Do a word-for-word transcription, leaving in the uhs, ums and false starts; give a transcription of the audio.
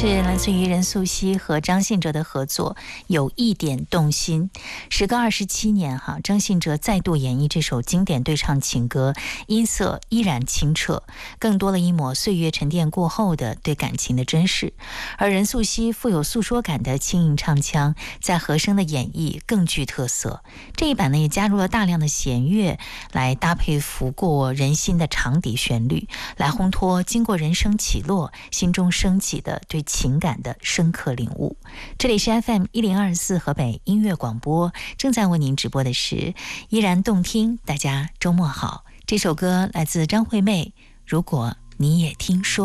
是来自于任素汐和张信哲的合作，有一点动心。时隔二十七年哈，张信哲再度演绎这首经典对唱情歌，音色依然清澈，更多了一抹岁月沉淀过后的对感情的珍视。而任素汐富有诉说感的轻盈唱腔，在和声的演绎更具特色。这一版呢，也加入了大量的弦乐来搭配拂过人心的长笛旋律，来烘托经过人生起落心中升起的对情感的深刻领悟。这里是 F M 一零二四河北音乐广播，正在为您直播的是依然动听。大家周末好，这首歌来自张惠妹，如果你也听说。